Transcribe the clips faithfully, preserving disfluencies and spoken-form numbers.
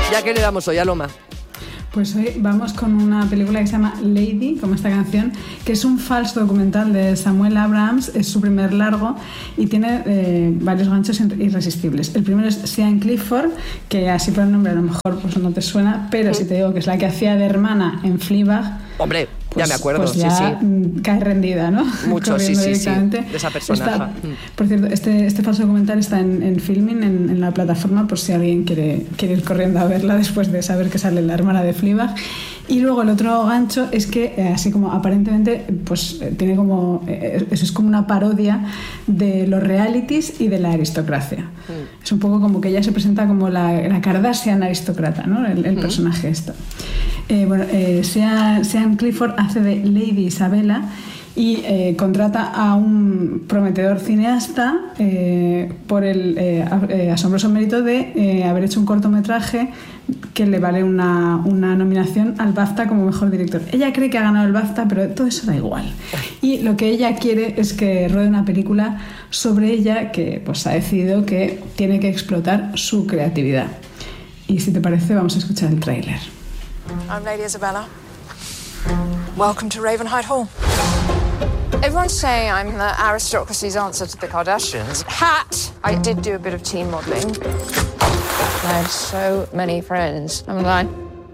¿Ya qué le damos hoy, Aloma? Pues hoy vamos con una película que se llama Lady, como esta canción, que es un falso documental de Samuel Abrams, es su primer largo y tiene eh, varios ganchos irresistibles. El primero es Sian Clifford, que así por el nombre a lo mejor pues no te suena, pero si te digo que es la que hacía de hermana en Fleabag... Hombre, pues, ya me acuerdo, pues ya sí, sí. cae rendida, ¿no? Mucho, sí, sí, sí, de esa personaje. Está, por cierto, este, este falso documental está en, en Filmin, en, en la plataforma, por si alguien quiere, quiere ir corriendo a verla después de saber que sale la hermana de Fleabag. Y luego el otro gancho es que, eh, así como aparentemente, pues eh, tiene como... Eh, eso es como una parodia de los realities y de la aristocracia. Mm. Es un poco como que ella se presenta como la, la Kardashian aristócrata, ¿no? El, el mm. personaje esto. Eh, bueno, eh, Sian, Sian Clifford hace de Lady Isabella y eh, contrata a un prometedor cineasta eh, por el eh, eh, asombroso mérito de eh, haber hecho un cortometraje que le vale una, una nominación al BAFTA como mejor director. Ella cree que ha ganado el BAFTA, pero todo eso da igual. Y lo que ella quiere es que ruede una película sobre ella que pues, ha decidido que tiene que explotar su creatividad. Y si te parece, vamos a escuchar el tráiler. I'm Lady Isabella. Welcome to Ravenhide Hall. Everyone's saying I'm the aristocracy's answer to the Kardashians. Hat! I did do a bit of teen modelling. I have so many friends. I'm lying.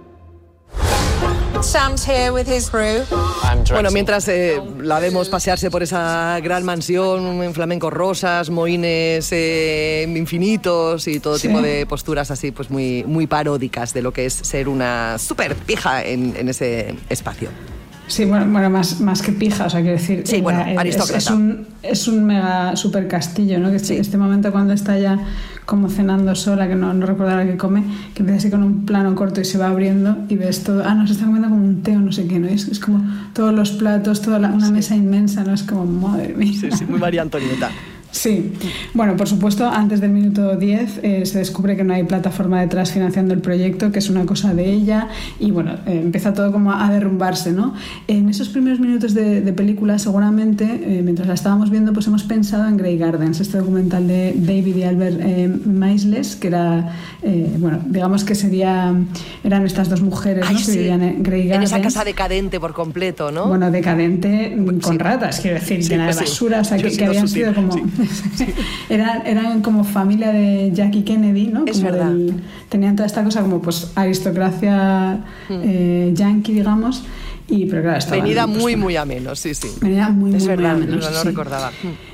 Sam's here with his brew. Bueno, mientras eh, la vemos pasearse por esa gran mansión en flamencos rosas, mohines eh, infinitos y todo sí. tipo de posturas así pues muy, muy paródicas de lo que es ser una súper pija en, en ese espacio. Sí, bueno, bueno más, más que pija, o sea, quiero decir... Sí, bueno, es, aristócrata. Es un, es un mega super castillo, ¿no? Que sí. Este momento cuando está ya como cenando sola, que no, no recuerdo ahora qué come, que empieza así con un plano corto y se va abriendo y ves todo... Ah, no, se está comiendo como un té o no sé qué, ¿no? Es, es como todos los platos, toda la, una sí. mesa inmensa, ¿no? Es como, madre mía. Sí, sí, muy María Antonieta. Sí, bueno, por supuesto, antes del minuto diez eh, se descubre que no hay plataforma detrás financiando el proyecto, que es una cosa de ella, y bueno, eh, empieza todo como a derrumbarse, ¿no? En esos primeros minutos de, de película, seguramente, eh, mientras la estábamos viendo, pues hemos pensado en Grey Gardens, este documental de David y Albert eh, Maysles, que era, eh, bueno, digamos que sería, eran estas dos mujeres, Ay, ¿no? sí. que vivían en Grey Gardens. En esa casa decadente por completo, ¿no? Bueno, decadente con sí. ratas, quiero decir, sí, llena pues de basura, sí. o sea, que, que habían sido como... Sí. Sí. Eran, eran como familia de Jackie Kennedy, ¿no? Es como verdad. Del, tenían toda esta cosa como pues aristocracia mm. eh, yankee, digamos, y pero claro, estaban, venida pues, muy, muy a menos, sí, sí. Venida muy, es muy, verdad, muy a menos. No lo sí. recordaba.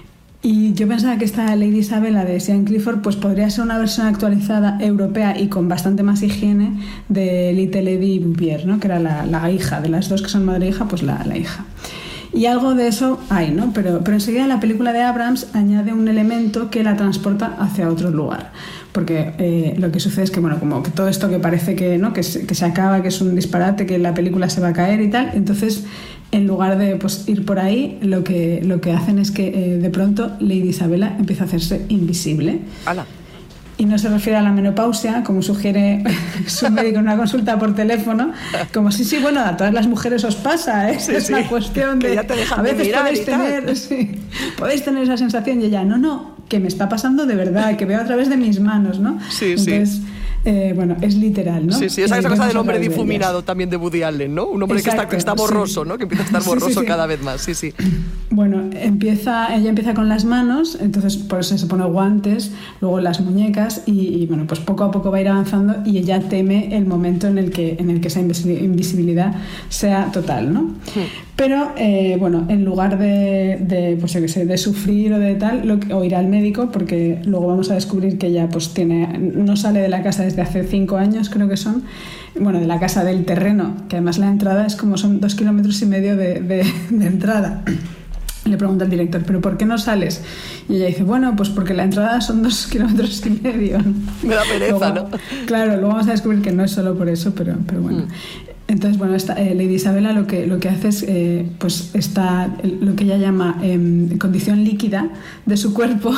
Y yo pensaba que esta Lady Isabella de Sian Clifford pues podría ser una versión actualizada europea y con bastante más higiene de Little Lady Bouvier, ¿no? Que era la, la hija de las dos que son madre e hija, pues la, la hija. Y algo de eso hay, ¿no? Pero, pero enseguida la película de Abrams añade un elemento que la transporta hacia otro lugar. Porque eh, lo que sucede es que, bueno, como que todo esto que parece que, ¿no? que, se, que se acaba, que es un disparate, que la película se va a caer y tal, entonces en lugar de pues, ir por ahí, lo que, lo que hacen es que eh, de pronto Lady Isabella empieza a hacerse invisible. ¡Hala! Y no se refiere a la menopausia, como sugiere su médico en una consulta por teléfono, como sí, sí, bueno, a todas las mujeres os pasa, ¿eh? Sí, es sí. una cuestión de... Que ya te dejan a veces de mirar podéis y tal. tener, sí, podéis tener esa sensación y ella, no, no, que me está pasando de verdad, que veo a través de mis manos, ¿no? Sí, Entonces, sí. Eh, bueno, es literal, ¿no? Sí, sí, esa, eh, esa cosa del hombre de difuminado también de Woody Allen, ¿no? Un hombre Exacto, que está, que está borroso, sí. ¿no? Que empieza a estar borroso sí, sí, sí. cada vez más, sí, sí. Bueno, empieza, ella empieza con las manos, entonces por eso se pone guantes, luego las muñecas y, y bueno, pues poco a poco va a ir avanzando y ella teme el momento en el que, en el que esa invisibilidad sea total, ¿no? Sí. Pero, eh, bueno, en lugar de, de, pues, yo qué sé, de sufrir o de tal, lo que, o ir al médico, porque luego vamos a descubrir que ella pues, tiene, no sale de la casa desde hace cinco años, creo que son, bueno, de la casa del terreno, que además la entrada es como son dos kilómetros y medio de, de, de entrada. Le pregunta el director, ¿pero por qué no sales? Y ella dice, bueno, pues porque la entrada son dos kilómetros y medio. Me da pereza, luego, ¿no? Claro, luego vamos a descubrir que no es solo por eso, pero, pero bueno. Mm. Entonces, bueno, esta, eh, Lady Isabella lo que, lo que hace es, eh, pues, está, lo que ella llama eh, condición líquida de su cuerpo,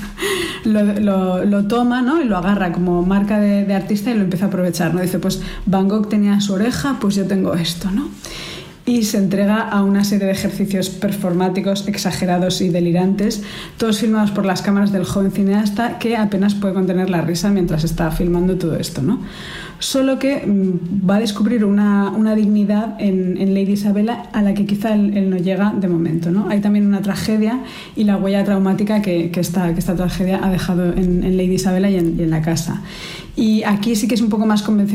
lo, lo, lo toma, ¿no? Y lo agarra como marca de, de artista y lo empieza a aprovechar, ¿no? Dice, pues Van Gogh tenía su oreja, pues yo tengo esto, ¿no? y se entrega a una serie de ejercicios performáticos exagerados y delirantes, todos filmados por las cámaras del joven cineasta que apenas puede contener la risa mientras está filmando todo esto, ¿no? Solo que mmm, va a descubrir una, una dignidad en, en Lady Isabella a la que quizá él, él no llega de momento, ¿no? Hay también una tragedia y la huella traumática que, que, esta, que esta tragedia ha dejado en, en Lady Isabella y en, y en la casa. Y aquí sí que es un poco más convencional